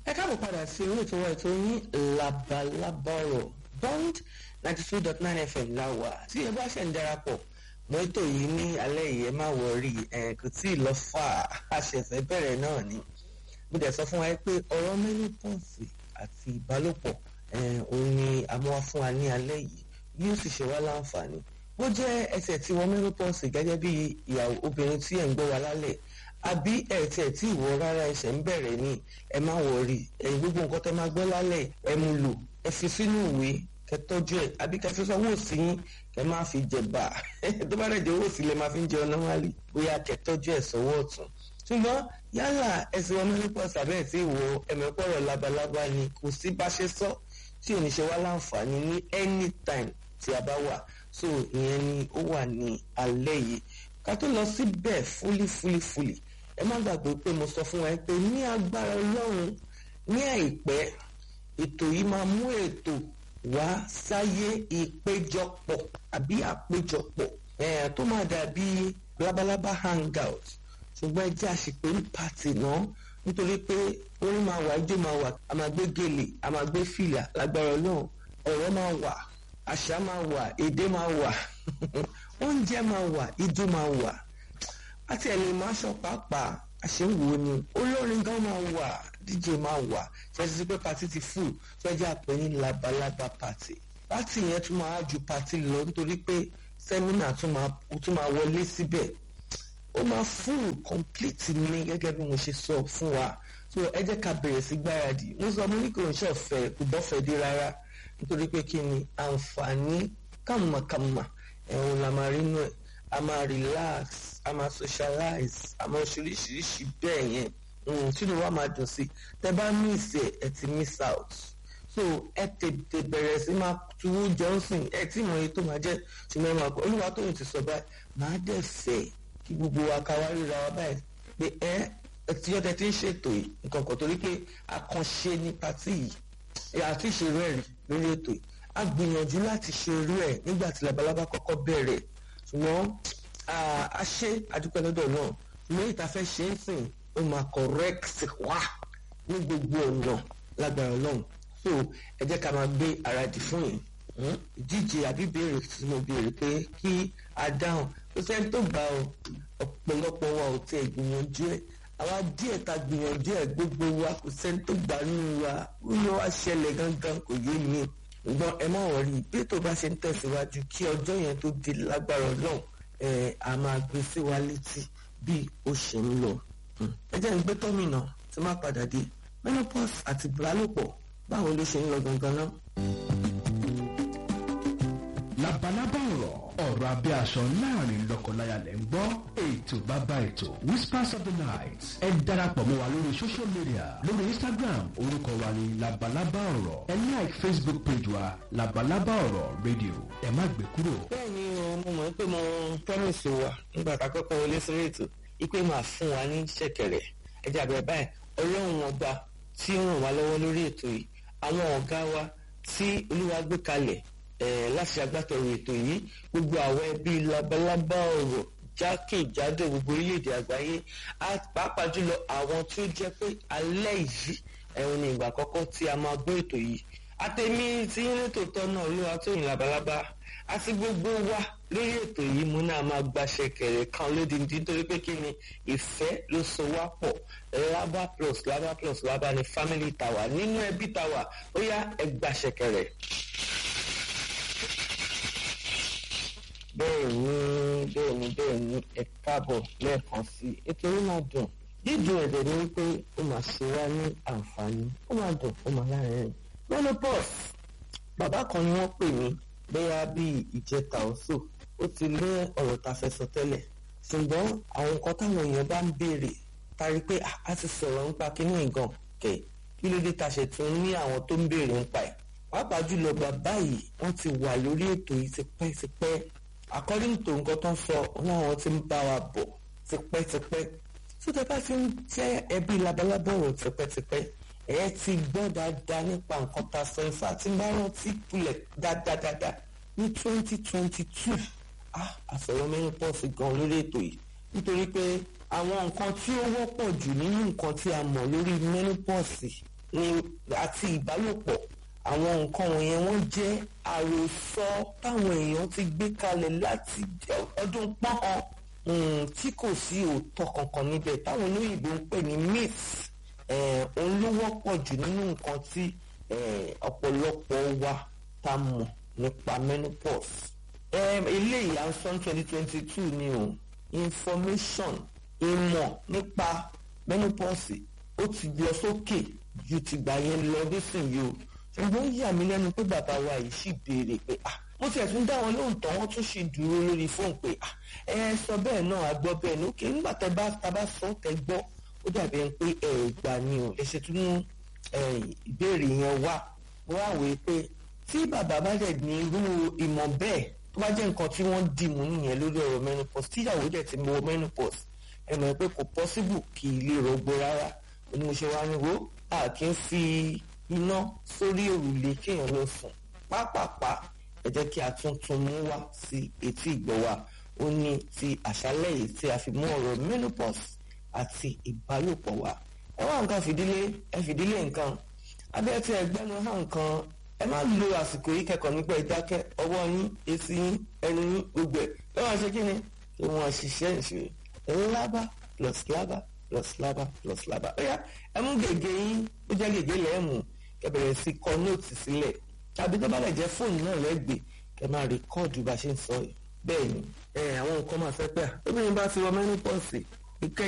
ẹ káàbọ̀ padà sí orí ètò wa ètò yín Labalábá ọ̀rọ̀ Bond 92.9 FM láwà tí ẹ bá ṣe ń darapọ̀ mọ́ ètò yìí ní alẹ́ yìí ẹ má wọrí kò tí ì lọ fà àṣẹ̀fẹ̀ bẹ̀rẹ̀ náà ni mo dẹ̀ sọ fún wa pé ọ̀rọ̀ menopause àti ìbálòpọ̀ òun ni àmọ́ fún wa ní alẹ́ yìí yóò sì ṣe wá láǹfààní bó jẹ́ ẹsẹ̀ tí wọ́n menopause gẹ́gẹ́ bí ìyàwó obìnrin tí ẹ̀ ń gbọ́ wa lálẹ́ àbí ẹ̀tẹ̀ tí ìwọ rárá ẹsẹ̀ ń bẹ̀rẹ̀ ní ẹ má wọrí ẹ̀yin gbogbo nǹkan tẹ́ máa gbọ́ lálẹ́ ẹ mú lò ẹ fi sínú ìwé kẹ́ tọ́jú ẹ̀ àbí kẹ́ fi sọ́wọ́ sí yín kẹ́ má fi jẹ̀bà tó bá dẹ̀ jẹ́ owó sílẹ̀ máa fi ń jẹun normally bóyá kẹ́ tọ́jú ẹ̀ sọ́wọ́ ọ̀tún ṣùgbọ́n yálà ẹsẹ̀ wọn menopause àbẹ́ tí ìwọ ẹ̀mẹ́pọ̀rọ̀ labalábá ni kò sí bá ṣe sọ tí ò ní ṣe wá láǹfààní ní anytime tí a bá wà so ìyẹn ni ó wà ní alẹ́ yìí ká tó lọ síbẹ̀ fúlífúlífúlí ẹ má gbàgbé pé mo sọ fún wa pé ní agbára Ọlọ́run ní àìpẹ́ ètò yìí máa mú ètò wá sáyé ìpéjọpọ̀ àbí àpéjọpọ̀ tó máa dàbí labalábá hangout ṣùgbọ́n ẹ jẹ́ àṣìpé ní pàtì náà nítorí pé orin máa wà ijó máa wà a máa gbé gèlè a máa gbé fìlà lágbára Ọlọ́run ọ̀rọ̀ máa wà àṣà máa wà èdè máa wà oúnjẹ máa wà ijó máa wà àti ẹ̀lẹ́ máa ṣọ pàápàá àṣewò ni olórin gan máa wà DJ máa wà ṣẹ́sí pé pàtí ti full ṣẹ́jẹ́ àpẹ ní labalábá pàtì pàtì yẹn tún máa ju pàtì lọ nítorí pé sẹ́mínà tún máa wọlé síbẹ̀ ó máa full complete ní gẹ́gẹ́ bí mo ṣe sọ fún wa so ẹ jẹ́ ká bẹ̀rẹ̀ sí gbáradì mo sọ mo ní kò ń ṣọ̀fẹ́ kò bọ́fẹ́ dé rárá nítorí pé kí ni àǹfààní kàmàkàmà ẹ̀hún la máa rí inú ẹ̀ a máa relax a máa socialize a máa ṣoríṣiríṣi bẹ́ẹ̀ yẹn sínú wa máa dùn sí tẹ bá miss ẹ ti miss out so ẹ tètè bẹ̀rẹ̀ sí máa tuwó johnson ẹ tí mo yẹ tó máa jẹ́ ṣùgbọ́n ẹ máa gbọ́ olúwa tóyìn ti sọ báyìí máa dẹ̀ fẹ́ kí gbogbo wa ká wá ríra wa báyìí pé ẹ tí ọdẹ ti ń ṣètò yìí nǹkan kan torí pé àkànṣe ní pàtí yìí àti ìṣerú ẹ̀rí lórí ètò yìí a gbìyànjú láti ṣe irú ẹ̀ nígbà tí labalábá kọ́kọ́ bẹ̀rẹ̀ ṣùgbọ́n a ṣe àdúpẹ́ lọ́dọ̀ náà ṣùgbọ́n ìta fẹ́ ṣe é sìn ó máa correct wá ní gbogbo ọ̀nà lágbára Ọlọ́run so ẹ jẹ́ ká máa gbé ara dì fún yìí ìdíje àbí béèrè tí mo béèrè pé kí a dáhùn kò sẹ́ni tó gbà ó ọ̀pọ̀lọpọ̀ wa ò tẹ̀ gbìyànjú ẹ̀ àwa díẹ̀ ta gbìyànjú ẹ̀ gbogbo wa kò sẹ́ni tó gbà nínú wa wúlò wá ṣẹlẹ̀ gangan kò yé mi ṣùgbọ́n ẹ má wọrí bí tó bá ṣe ń tẹ̀síwájú kí ọjọ́ yẹn tó di lágbára Ọlọ́run a máa gbé sí wa létí bí ó ṣe ń lọ ẹ jẹ́ ń gbé tọ́mìnà tí má padà dé menopause àti ìbálòpọ̀ báwo ló ṣe ń lọ gangan náà. Labalábá ọ̀rọ̀ abẹ́ aṣọ láàrin lọ́kọláya lẹ́ ń gbọ́ ètò bàbá ètò Whispers of the Night ẹ darapọ̀ mọ́ wa lórí social media lórí Instagram orúkọ wa ní Labalábá ọ̀rọ̀ ẹ like Facebook page wa Labalábá ọ̀rọ̀ radio ẹ má gbé kúrò. bẹ́ẹ̀ni mo mọ̀ pé mo promise wa nígbà tá a kọ́kọ́ wọlé sórí ètò ipe máa fún wa ní ṣẹ̀kẹ̀rẹ̀ ẹ jẹ́ àbẹ̀rẹ̀ báyìí Ọlọ́run ọba tí ó ràn wá lọ́wọ́ lórí ètò yìí àwọn ọ̀gá wa tí Olúwa gbé kalẹ̀ láti agbátẹrù ètò yìí gbogbo àwọn ẹbí Labalábá ọ̀rọ̀ jákèjádò gbogbo orílẹ̀-èdè àgbáyé pàápàá jùlọ àwọn tí ó jẹ́ pé alẹ́ yìí ẹ̀hún ni ìgbà àkọ́kọ́ tí a máa gbọ́ ètò yìí àtẹ̀mí tí nítòótọ́ náà Olúwatóyìn Labalábá àti gbogbo wa lórí ètò yìí mo náà máa gba ṣẹ̀kẹ̀rẹ̀ kan lódìndí nítorí pé kí ni ìfẹ́ ló so wá pọ̀ Laba plus Laba ni family tàwa nínú ẹbí tàwa ó yá ẹ gba ṣẹ̀kẹ̀rẹ̀. bẹ́ẹ̀ni ẹ káàbọ̀ lẹ́ẹ̀kan sí ètò yìí máa dùn dídùn ẹ̀dẹ̀ ni wípé ó máa ṣe wá ní àǹfààní ó máa dùn ó máa láàrin menopause bàbá kan ni wọ́n pè mí bóyá bíi ìjẹta ọ̀sọ̀ ó ti lé ọ̀rọ̀ ta fẹ́ sọ tẹ́lẹ̀ ṣùgbọ́n àwọn nǹkan táwọn èèyàn bá ń béèrè tari pé a ti sọ̀rọ̀ nípa kíní ìgàn kẹ̀ kí ló dé ta ṣe tún ní àwọn tó ń béèrè nípa ẹ̀ pàápàá jùlọ bàbá yìí wọ́n ti wà lórí ètò yìí tipẹ́tipẹ́ according to nǹkan tó ń sọ láwọn tí ń bá wa bọ̀ tipẹ́tipẹ́ tó tẹ́ bá ti ń jẹ́ ẹbí Labalábá ọ̀rọ̀ tipẹ́tipẹ́ ẹ ti gbọ́ dáadáa nípa nǹkan ta sọ ifá tí bá rántí kulẹ̀ dáadáa ní 2022 àsọ̀rọ̀ menopause gan lórí ètò yìí nítorí pé àwọn nǹkan tí ó wọ́pọ̀ jù nínú nǹkan tí a mọ̀ lórí menopause àti ìbálòpọ̀ àwọn nǹkan wọ̀nyẹn wọ́n jẹ́ àròsọ táwọn èèyàn ti gbé kalẹ̀ láti ọdún pọ́n tí kò sí òótọ́ kankan níbẹ̀ táwọn olóyìnbó ń pè ní myth òun ló wọ́pọ̀ jù nínú nǹkan tí ọ̀pọ̀lọpọ̀ wa ta mọ̀ nípa menopause. Eléyìí à ń sọ 2022 ni o information ìmọ̀ nípa menopause ó ti lọ sókè ju tìgbà yẹn lọ nísìnyí o ṣùgbọ́n yà mí lẹ́nu pé bàbá wa yìí sì béèrè pé mo tiẹ̀ tún dá wọn lóhùn tán wọ́n tún sì dúró lórí fóònù pé ẹ sọ bẹ́ẹ̀ náà a gbọ́ bẹ́ẹ̀ ní òkè nígbà tá bá sọ tẹ́ gbọ́ ó dàbí ẹni pé ìgbà ni o ẹ ṣe tún mú ìbéèrè yẹn wá wòye pé tí bàbá bá dẹ̀ ní irú ìmọ̀ bẹ́ẹ̀ tó bá jẹ́ nǹkan tí wọ́n dìmú nìyẹn lórí ọ̀rọ̀ menopause tíyàwó dẹ̀ ti mọ menopause ẹ mọ̀ pé kò possible kí ilé rọgbọ rárá ni mo ṣe wá ní wo kí n fi iná sórí òrùlé kéèyàn lọ sùn pápápá ẹ jẹ́ kí a tuntun mú wá sí etí ìgbọ́ wa ó ní ti àṣálẹ́ yìí tí a fi mú ọ̀rọ̀ menopause àti ìbálòpọ̀ wa ẹ wá nǹkan fìdílé nǹkan abẹ́ tí ẹgbẹ́nu hàn nǹkan ẹ má lo àsìkò yìí kẹ́kọ̀ọ́ nípa ìdákẹ́ ọwọ́ yín etí yín ẹnu yín gbogbo ẹ̀ ẹ wọ́n ṣe kí ni ìwọ̀n ṣiṣẹ́ ìṣe lábá plus lábá plus lábá plus lábá ó yá ẹ mú gègé yín ó jẹ́ gègé lẹ́ẹ̀mú kẹ́ bẹ̀rẹ̀ sí kọ nóòtì sílẹ̀ tàbí tó bá lè jẹ́ fóònù náà lẹ́gbẹ̀ẹ́ kẹ́ máa rìkọ́ọ̀dù bá ṣe ń sọ yìí bẹ́ẹ̀ ni àwọn nǹkan máa fẹ́ pẹ́ obìnrin bá ti wọ menopause